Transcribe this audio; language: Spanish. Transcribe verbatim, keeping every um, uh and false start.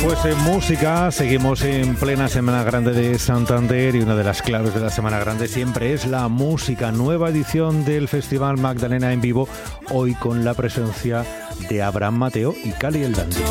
Pues en música seguimos en plena Semana Grande de Santander y una de las claves de la Semana Grande siempre es la música. Nueva edición del Festival Magdalena en vivo, hoy con la presencia de Abraham Mateo y Cali el Dandy.